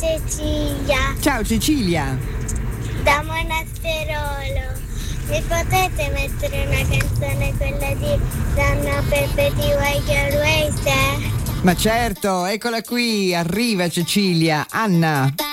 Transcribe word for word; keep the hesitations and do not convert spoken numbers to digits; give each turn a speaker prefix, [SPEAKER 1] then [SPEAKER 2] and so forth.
[SPEAKER 1] Cecilia.
[SPEAKER 2] Ciao Cecilia.
[SPEAKER 1] Da Monasterolo. Mi potete mettere una canzone, quella di Donna Peppe di Why Your Wasted?
[SPEAKER 2] Ma certo, eccola qui, arriva Cecilia. Anna.